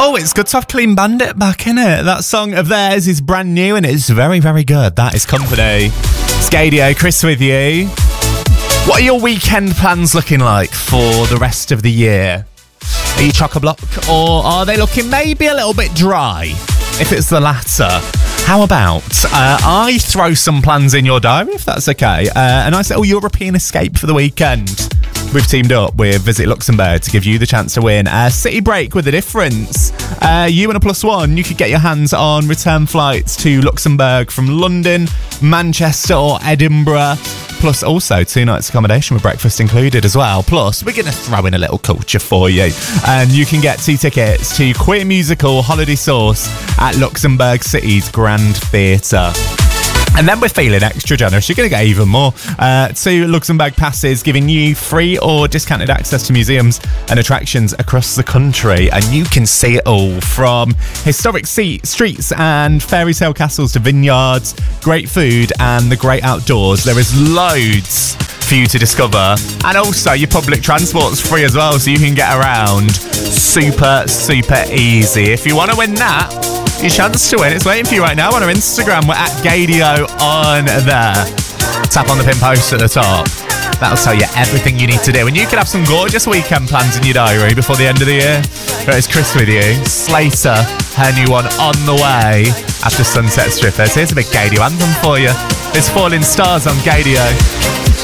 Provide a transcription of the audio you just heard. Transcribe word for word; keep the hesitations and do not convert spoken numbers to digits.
Oh, it's good to have Clean Bandit back, innit? That song of theirs is brand new and it's very, very good. That is Company. Scadio, Chris with you. What are your weekend plans looking like for the rest of the year? Are you chock-a-block or are they looking maybe a little bit dry? If it's the latter, how about uh, I throw some plans in your diary, if that's okay? Uh, a nice little European escape for the weekend. We've teamed up with Visit Luxembourg to give you the chance to win a city break with a difference. Uh, you and a plus one, you could get your hands on return flights to Luxembourg from London, Manchester or Edinburgh. Plus also two nights accommodation with breakfast included as well. Plus, we're going to throw in a little culture for you. And you can get two tickets to Queer Musical Holiday Source at Luxembourg City's Grand Theatre. And then we're feeling extra generous. You're going to get even more. Uh, two Luxembourg passes giving you free or discounted access to museums and attractions across the country. And you can see it all from historic seat, streets and fairy tale castles to vineyards, great food and the great outdoors. There is loads for you to discover. And also your public transport's free as well, so you can get around super, super easy. If you want to win that, your chance to win, it's waiting for you right now on our Instagram. We're at Gadio on there. Tap on the pin post at the top. That'll tell you everything you need to do. And you can have some gorgeous weekend plans in your diary before the end of the year. It's Chris with you. Slater, her new one on the way after Sunset Strippers. Here's a big Gadio anthem for you. It's Falling Stars on Gadio.